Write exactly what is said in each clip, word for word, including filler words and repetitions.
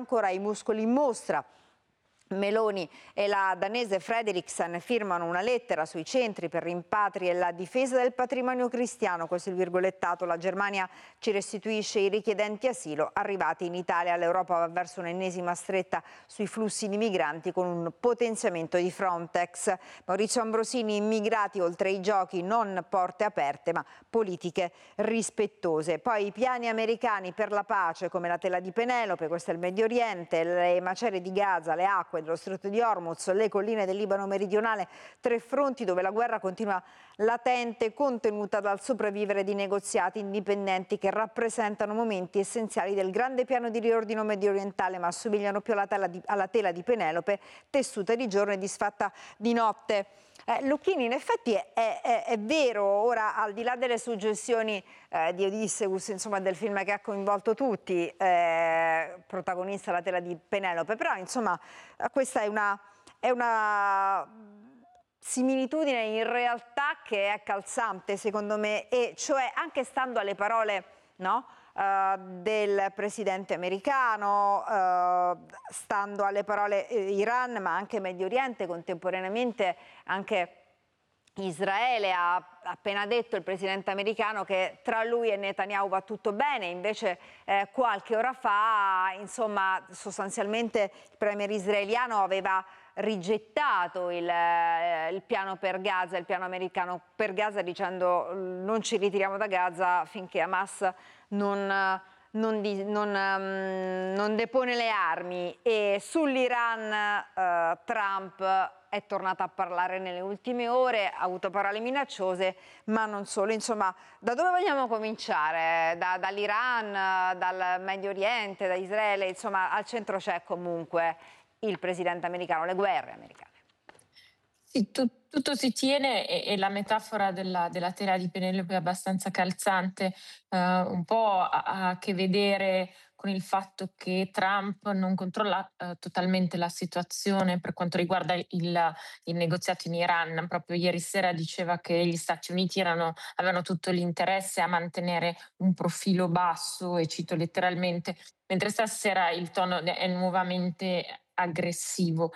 ancora i muscoli in mostra. Meloni e la danese Frederiksen firmano una lettera sui centri per rimpatri e la difesa del patrimonio cristiano, questo è il virgolettato. La Germania ci restituisce i richiedenti asilo arrivati in Italia. L'Europa va verso un'ennesima stretta sui flussi di migranti con un potenziamento di Frontex. Maurizio Ambrosini: immigrati oltre i giochi, non porte aperte ma politiche rispettose. Poi i piani americani per la pace come la tela di Penelope, questo è il Medio Oriente, le macerie di Gaza, le acque dello Stretto di Hormuz, le colline del Libano meridionale, tre fronti dove la guerra continua latente, contenuta dal sopravvivere di negoziati indipendenti che rappresentano momenti essenziali del grande piano di riordino mediorientale, ma assomigliano più alla tela di, alla tela di Penelope, tessuta di giorno e disfatta di notte. Eh, Lucchini, in effetti è, è, è vero, ora al di là delle suggestioni eh, di Odysseus, insomma del film che ha coinvolto tutti, eh, protagonista la tela di Penelope, però insomma questa è una, è una similitudine in realtà che è calzante secondo me, e cioè anche stando alle parole, no? Uh, del presidente americano, uh, stando alle parole eh, Iran, ma anche Medio Oriente, contemporaneamente anche Israele. Ha appena detto il presidente americano che tra lui e Netanyahu va tutto bene, invece eh, qualche ora fa, insomma, sostanzialmente il premier israeliano aveva rigettato il, eh, il piano per Gaza, il piano americano per Gaza, dicendo non ci ritiriamo da Gaza finché Hamas non, non, di, non, um, non depone le armi. E sull'Iran uh, Trump è tornato a parlare nelle ultime ore, ha avuto parole minacciose, ma non solo. Insomma, da dove vogliamo cominciare? Da, dall'Iran, dal Medio Oriente, da Israele? Insomma, al centro c'è comunque il presidente americano, le guerre americane. Sì, tu, tutto si tiene e, e la metafora della, della tela di Penelope è abbastanza calzante, eh, un po' ha, ha a che vedere con il fatto che Trump non controlla eh, totalmente la situazione per quanto riguarda il, il negoziato in Iran. Proprio ieri sera diceva che gli Stati Uniti erano, avevano tutto l'interesse a mantenere un profilo basso, e cito letteralmente, mentre stasera il tono è nuovamente aggressivo.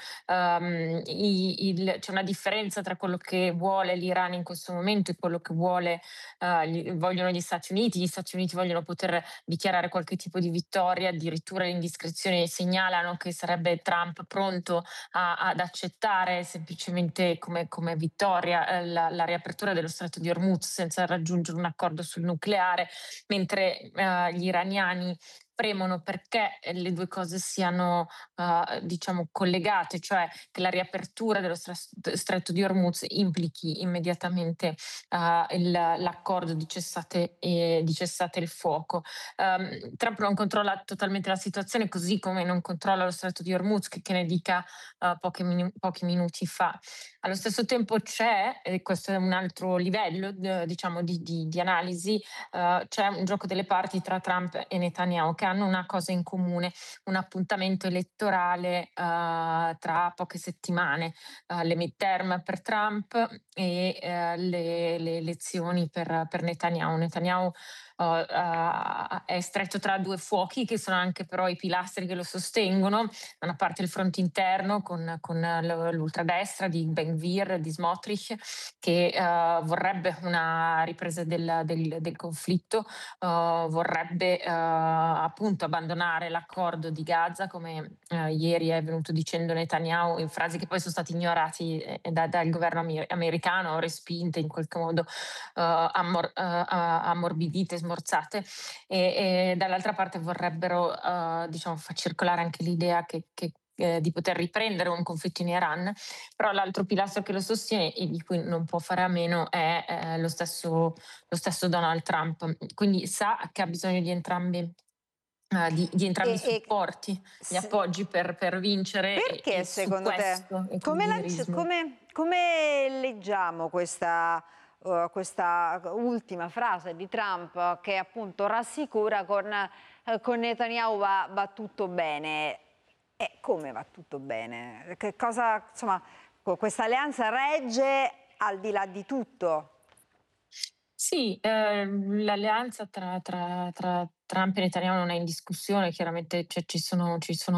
Um, i, il, c'è una differenza tra quello che vuole l'Iran in questo momento e quello che vuole, uh, gli, vogliono gli Stati Uniti. Gli Stati Uniti vogliono poter dichiarare qualche tipo di vittoria, addirittura le indiscrezioni segnalano che sarebbe Trump pronto a, ad accettare semplicemente come, come vittoria eh, la, la riapertura dello Stretto di Hormuz senza raggiungere un accordo sul nucleare, mentre uh, gli iraniani premono perché le due cose siano uh, diciamo collegate, cioè che la riapertura dello stretto di Hormuz implichi immediatamente uh, il, l'accordo di cessate, e, di cessate il fuoco. Um, Trump non controlla totalmente la situazione, così come non controlla lo stretto di Hormuz, che, che ne dica uh, pochi, minu- pochi minuti fa. Allo stesso tempo c'è, e questo è un altro livello d- diciamo di, di, di analisi, uh, c'è un gioco delle parti tra Trump e Netanyahu che hanno una cosa in comune, un appuntamento elettorale uh, tra poche settimane, uh, le midterm per Trump e uh, le, le elezioni per, per Netanyahu. Netanyahu uh, uh, è stretto tra due fuochi che sono anche però i pilastri che lo sostengono: da una parte il fronte interno con, con l'ultradestra di Ben Gvir, di Smotrich, che uh, vorrebbe una ripresa del, del, del conflitto, uh, vorrebbe uh, appunto abbandonare l'accordo di Gaza, come uh, ieri è venuto dicendo Netanyahu in frasi che poi sono stati ignorati eh, da, dal governo amer- americano, respinte in qualche modo, uh, ammor- uh, ammorbidite, smorzate, e, e dall'altra parte vorrebbero uh, diciamo far circolare anche l'idea che, che eh, di poter riprendere un conflitto in Iran. Però l'altro pilastro che lo sostiene e di cui non può fare a meno è eh, lo stesso lo stesso Donald Trump, quindi sa che ha bisogno di entrambi, uh, di, di entrambi i E, e supporti, gli appoggi per, per vincere, e, perché e su secondo te? questo Come, lanci- equilibrismo. come, come leggiamo questa, uh, questa ultima frase di Trump che appunto rassicura con, uh, con Netanyahu va, va tutto bene? E come va tutto bene? Che cosa, insomma, questa alleanza regge al di là di tutto? Sì, eh, l'alleanza tra, tra, tra Trump e Netanyahu non è in discussione, chiaramente cioè, ci sono, ci sono